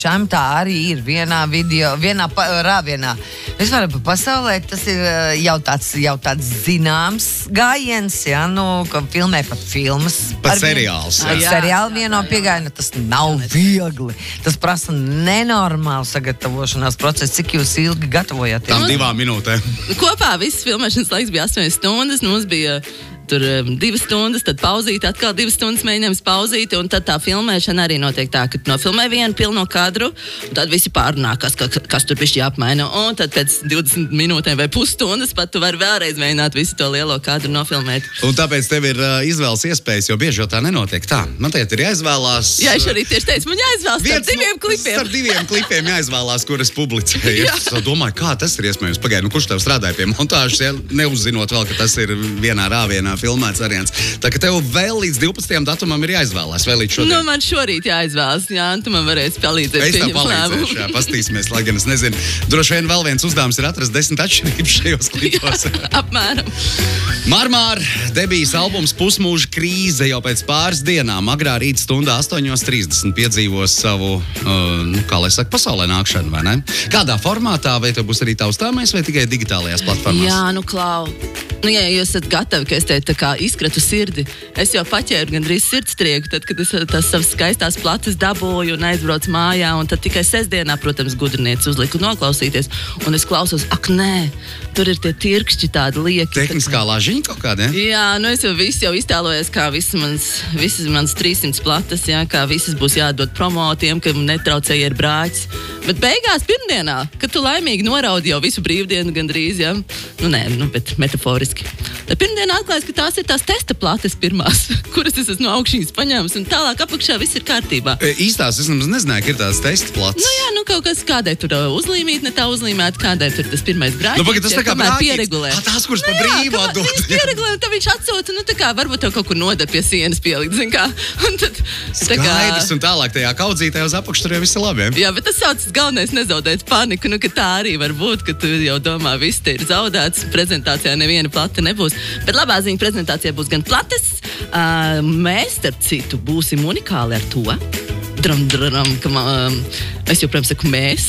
Tā arī ir vienā video, vienā rāvienā. Vispār pasaulē tas ir jau tāds zināms gājiens, ja, ka filmē pat filmas. Pat seriāls. Seriāli vieno pieeja, tas nav viegli. Tas prasa nenormālu sagatavošanās procesu. Cik jūs ilgi gatavojāties? Tam 2 minūtēm. Kopā viss filmēšanas laiks bija 8 stundas, mums bija tur 2 stundas, tad pauzīt, atkal 2 stundas mēģinājums pauzīt, un tad tā filmēšana arī notiek tā, ka nofilmē vienu pilno kadru, un tad visi pārunā, kas tur bišķi jāapmaina, un tad pēc 20 minūtēm vai pusstundas pat tu vari vēlreiz mēģināt visu to lielo kadru nofilmēt. Un tāpēc tev ir izvēles iespējas, jo bieži jau tā nenotiek tā. Man tagad ir jāizvēlās... Jā, es arī tieši teicu, man jāizvēlas starp 2 klipiem. Starp 2 klipiem jāizvēlās, kuras publicēju. Es domāju, kā tas ir iespējams. Pagaid, kurš tev strādāja pie montāžas, ja neuzzinot vēl, ka tas ir vienā rāvienā filmēts variants. Tā ka tev vēl līdz 12. datumam ir jāizvēlās, vēl līdz šodien. Nu, man šorīt jāizvēlas, jā, tu man varēsi palīdzēt. Es tev palīdzēšu, jā, pastīsimies, lai gan es nezinu. Droši vien vēl viens uzdevums ir atrast 10 atšķirības šajos klipos. Apmēram. Marmār, debijas albums Pusmūža krīze jau pēc pāris dienām, agrā rīta stundā 8:30 piedzīvos savu, kā lai saka, pasaulē nākšanu, vai ne? Kādā formātā, vai tev būs arī taustāmais, vai tikai digitālajās platformās? Jā, nu, Klau. Nu, ja jūs esat gatavi, ka es te tā kā izkratu sirdi, es jau paķēru gandrīz sirdstrieku, tad, kad es tās savas skaistās plates dabūju un aizbraucu mājā, un tad tikai sestdienā, protams, gudrinieci uzliku noklausīties, un es klausos, ak, nē, tur ir tie tirkšķi tādi lieki. Tehniskā lāžiņa kaut kāda, ja? Jā, nu es jau iztēlojos, kā visas mans 300 plates, jā, kā visas būs jādod promo tiem, ka netraucēja ir brāķis. Bet beigās pirmdienā, kad tu laimīgi noraudi jau visu brīvdienu gandrīz, jā, bet metaforiski. Tad pirmdienā atklājas, ka tās ir tās testa plates pirmās, kuras es esmu no augšņas paņēmis, un tālāk apakšā viss ir kārtībā. Īstās es nemaz nezināju, ka ir tās testa plates. Nu jā, kaut kas kādai tur uzlīmīt, ne tā uzlīmēt, kādai tur tas pirmais brāķis. Nu, pagaid, tas tā kā pieregulē. Tās, kuras pa brīvā dod. Viņas pieregulē, un tad viņš atsūta, tā kā varbūt tev kaut kur noda pie sienas pielikt, zin kā. Un tad, skaidrs, un tālāk tajā kaudzītē uz apakšu tur jau viss ir labi, ja? Jā, bet tas saucas galvenais nezaudēt paniku, ka tā arī var būt, ka tu jau domā, viss te ir zaudēts, prezentācijā neviena plata nebūs. Bet labā ziņa prezentācijā būs gan plates, mēs, starp citu, būsim unikāli ar to. Es joprojām saku mēs.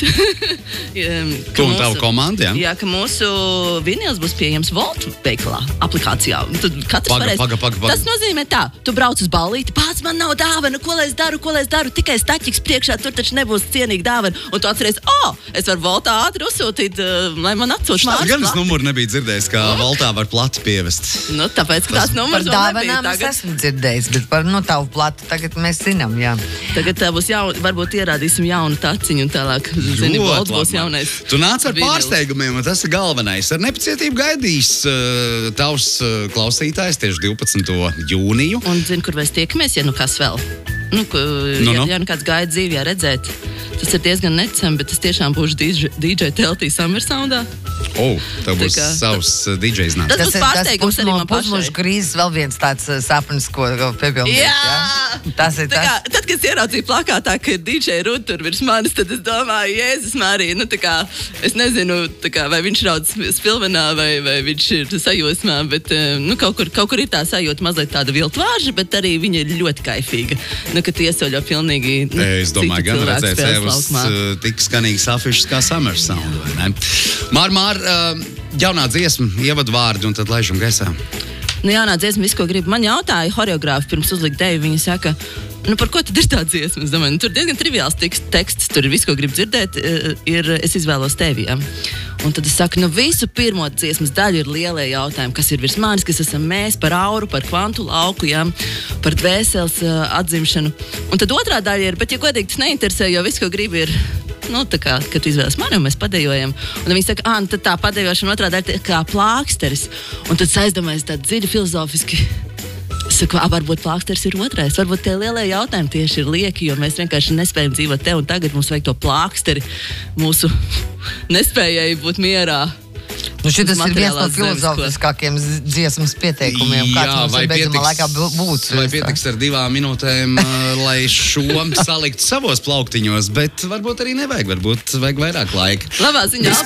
Tu un tavu komandu, jā? Jā, ka mūsu vinils būs pieejams Volt veikalā, aplikācijā. Tad katrs varēs. Tas nozīmē tā, tu brauc uz ballīti, pats man nav dāvana, ko lai es daru, tikai staķiks priekšā, tur taču nebūs cienīga dāvana. Un tu atceries, es varu Voltā ātri uzsūtīt, lai man atsūta Mārcis plati. Gan es numuru nebiju dzirdējis, ka Voltā var plati pievest. Nu, tāpēc, ka tās numurs vēl nebija. Par dāvanām es esmu dzirdējis, bet par tavu platu tagad mēs zinām, jā. Tagad tā būs varbūt ierādīsim jaunu taciņu un tālāk, Volts būs jaunais. Tu nāc ar pārsteigumiem, un tas ir galvenais. Ar nepacietību gaidīs tavs klausītājs tieši 12. jūniju. Un zini, kur mēs tiekamies, ja kas vēl? Ja kāds gaida dzīvjā redzēt, tas ir diezgan necami, bet tas tiešām būs DJ Teltī Summer Soundā. Tev būs savs DJ znāms. Tas būs pārsteigums arī man pašai. Pusmūža krīzes vēl viens tāds sapnis, ko piepildīt. Jā! Tas ir tas. Tad, kad es ieraudzīju plakātā, ka ir DJ Ruth tur virs manis, tad es domāju, Jēzus Marija, es nezinu, vai viņš raud spilvenā, vai viņš ir sajūsmā, bet kaut kur ir tā sajūta mazliet tāda viltvārža, bet arī viņa ir ļoti kaifīga. Ka tu iesoļo pilnīgi es domāju, gan redzēt sevus tik skanīgas afišas kā Summer Sound, vai ne? Marmār, jaunā dziesma, ievadvārdi un tad laižam gaisā. Jaunā dziesma, visu, ko gribu. Man jautāja horeogrāfi pirms uzlikt deju, viņa saka, par ko tad ir tā dziesma? Es domāju, tur diezgan triviāls teksts, tur ir visu, ko gribu dzirdēt, es izvēlos tevi, ja? Un tad es saku, visu pirmo dziesmas daļu ir lielie jautājumi, kas ir virs manis, kas esam mēs, par auru, par kvantu lauku, ja? Par dvēseles atzimšanu. Un tad otrā daļa ir, bet, ja godīgi, tas neinteresē, jo visu, ko gribu ir, kā, kad tu izvēles mani un mēs padejojam. Un viņi saka, tad tā padejošana otrā daļa kā plāksteris. Un tad es aizdomāju tādu dziļi filozofiski. Es saku, varbūt plāksteris ir otrais. Varbūt tie lielie jautājumi tieši ir lieki, jo mēs vienkārši nespējam dzīvot te un tagad. Mums vajag to plāksteri mūsu nespējai būt mierā. Šitas ir viens no filozofiskākiem dziesmas pieteikumiem, kāds mums ir beidzamā laikā būs. Vai pietiks ar 2 minūtēm, lai šo salikt savos plauktiņos, bet varbūt arī nevajag, varbūt vajag vairāk laika. Labā ziņā.